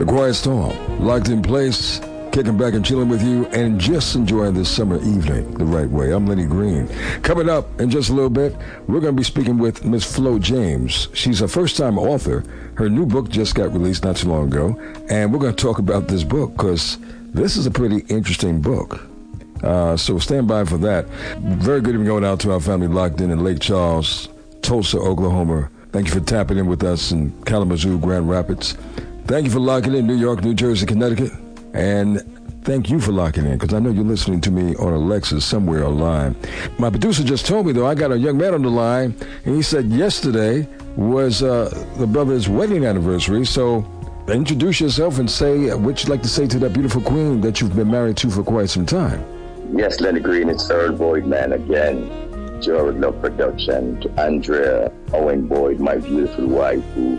The Quiet Storm, locked in place, kicking back and chilling with you, and just enjoying this summer evening the right way. I'm Lenny Green. Coming up in just a little bit, we're going to be speaking with Miss Flo James. She's a first-time author. Her new book just got released not too long ago, and we're going to talk about this book because this is a pretty interesting book. So stand by for that. Very good evening going out to our family locked in Lake Charles, Tulsa, Oklahoma. Thank you for tapping in with us in Kalamazoo, Grand Rapids. Thank you for locking in New York, New Jersey, Connecticut. And thank you for locking in, because I know you're listening to me on Alexa somewhere online. My producer just told me, though, I got a young man on the line, and he said yesterday was the brother's wedding anniversary. So introduce yourself and say what you'd like to say to that beautiful queen that you've been married to for quite some time. Yes, Lenny Green, it's Earl Boyd, man, again. Jared Love Production, to Andrea Owen Boyd, my beautiful wife, who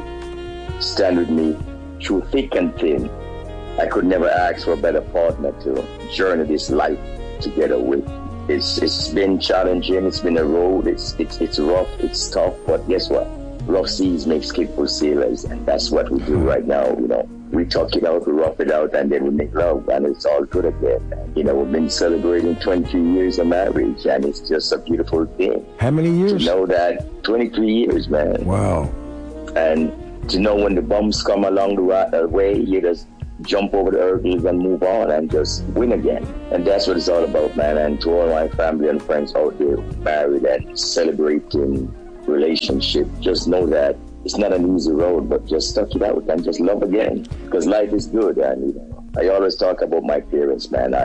stand with me through thick and thin. I could never ask for a better partner to journey this life together with. It's been challenging. It's been a road. It's rough. It's tough. But guess what? Rough seas make skillful sailors, and that's what we do right now. You know, we talk it out, we rough it out, and then we make love, and it's all good again. You know, we've been celebrating 23 years of marriage, and it's just a beautiful thing. How many years? To know that 23 years, man. Wow. And to know when the bumps come along the way, you just jump over the hurdles and move on and just win again. And that's what it's all about, man. And to all my family and friends out there married and celebrating relationship, just know that it's not an easy road, but just stuck it out and just love again, because life is good. And you know, I always talk about my parents, man.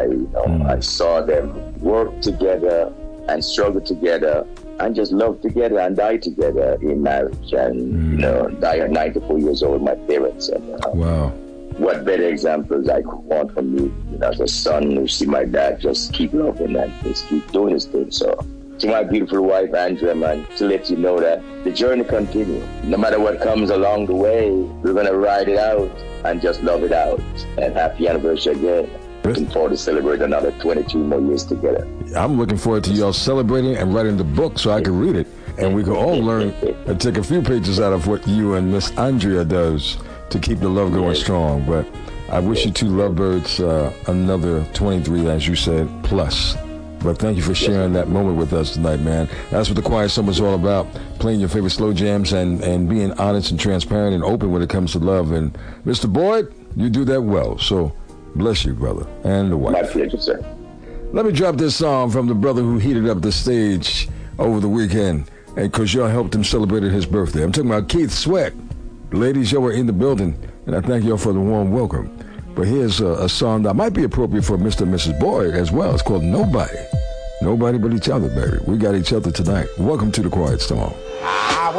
I saw them work together and struggle together and just love together and die together in marriage. And you know, die at 94 years old, my parents. And wow. What better examples I could want from me, you know, as a son who see my dad just keep loving and just keep doing his thing. So to my beautiful wife, Andrea, man, to let you know that the journey continues. No matter what comes along the way, we're going to ride it out and just love it out. And happy anniversary again. Looking forward to celebrate another 22 more years together. I'm looking forward to y'all celebrating and writing the book so I can read it. And we can all learn and take a few pages out of what you and Miss Andrea does to keep the love going strong. But I wish you two lovebirds another 23, as you said, plus. But thank you for sharing that moment with us tonight, man. That's what the Quiet Summer is all about, playing your favorite slow jams and being honest and transparent and open when it comes to love. And Mr. Boyd, you do that well. So bless you, brother, and the wife. My pleasure, sir. Let me drop this song from the brother who heated up the stage over the weekend, and because y'all helped him celebrate his birthday. I'm talking about Keith Sweat. Ladies, y'all were in the building, and I thank y'all for the warm welcome. But here's a song that might be appropriate for Mr. and Mrs. Boyd as well. It's called Nobody. Nobody but each other, baby. We got each other tonight. Welcome to the Quiet Storm. I